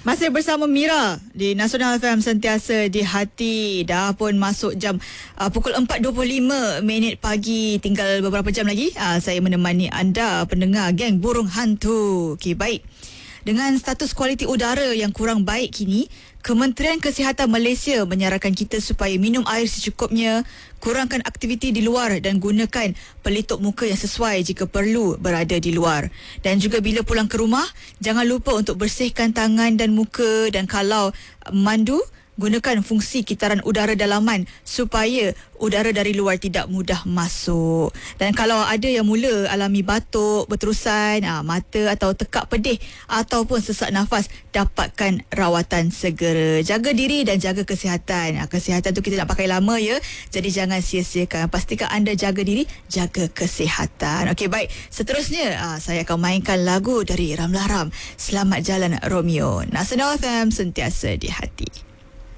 Masih bersama Mira di Nasional FM, sentiasa di hati. Dah pun masuk jam pukul 4.25 pagi. Tinggal beberapa jam lagi. Saya menemani anda pendengar geng burung hantu. Okey, baik. Dengan status kualiti udara yang kurang baik kini, Kementerian Kesihatan Malaysia menyarankan kita supaya minum air secukupnya, kurangkan aktiviti di luar dan gunakan pelitup muka yang sesuai jika perlu berada di luar. Dan juga bila pulang ke rumah, jangan lupa untuk bersihkan tangan dan muka, dan kalau mandu, gunakan fungsi kitaran udara dalaman supaya udara dari luar tidak mudah masuk. Dan kalau ada yang mula alami batuk berterusan, mata atau tekak pedih ataupun sesak nafas, dapatkan rawatan segera. Jaga diri dan jaga kesihatan. Kesihatan tu kita nak pakai lama ya. Jadi jangan sia-siakan. Pastikan anda jaga diri, jaga kesihatan. Okey, baik. Seterusnya saya akan mainkan lagu dari Ramlah Ram, Selamat Jalan Romeo. Nasional FM, sentiasa di hati.